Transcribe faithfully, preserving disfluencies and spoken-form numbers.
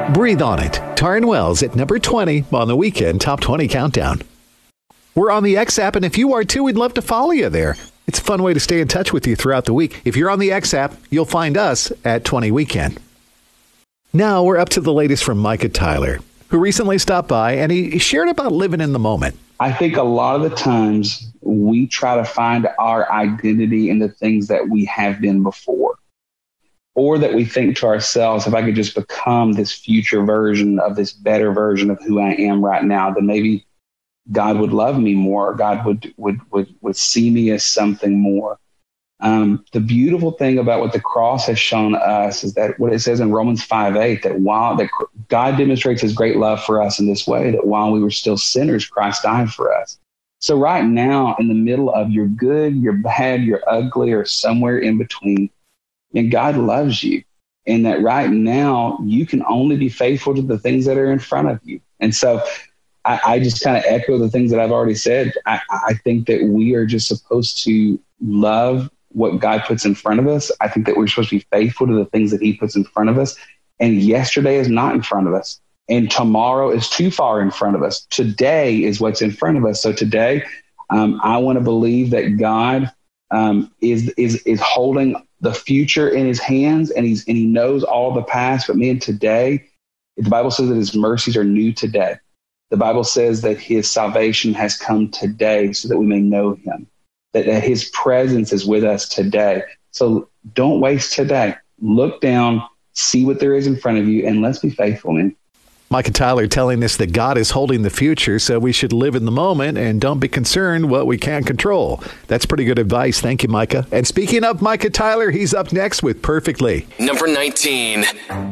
Breathe on It. Taryn Wells at number twenty on the Weekend Top twenty Countdown. We're on the X app, and if you are too, we'd love to follow you there. It's a fun way to stay in touch with you throughout the week. If you're on the X app, you'll find us at twenty Weekend. Now we're up to the latest from Micah Tyler, who recently stopped by, and he shared about living in the moment. I think a lot of the times we try to find our identity in the things that we have been before, or that we think to ourselves, if I could just become this future version of this better version of who I am right now, then maybe God would love me more. God would would would, would see me as something more. Um, the beautiful thing about what the cross has shown us is that what it says in Romans five eight, that while that God demonstrates his great love for us in this way, that while we were still sinners, Christ died for us. So right now, in the middle of your good, your bad, your ugly, or somewhere in between, and God loves you. And that right now, you can only be faithful to the things that are in front of you. And so I, I just kind of echo the things that I've already said. I, I think that we are just supposed to love what God puts in front of us. I think that we're supposed to be faithful to the things that he puts in front of us. And yesterday is not in front of us. And tomorrow is too far in front of us. Today is what's in front of us. So today, um, I want to believe that God um, is, is, is holding the future in his hands, and he's, and he knows all the past. But man, today, the Bible says that his mercies are new today. The Bible says that his salvation has come today so that we may know him, that, that his presence is with us today. So don't waste today. Look down, see what there is in front of you, and let's be faithful, man. Micah Tyler telling us that God is holding the future, so we should live in the moment and don't be concerned what we can't control. That's pretty good advice. Thank you, Micah. And speaking of Micah Tyler, he's up next with Perfectly. Number nineteen.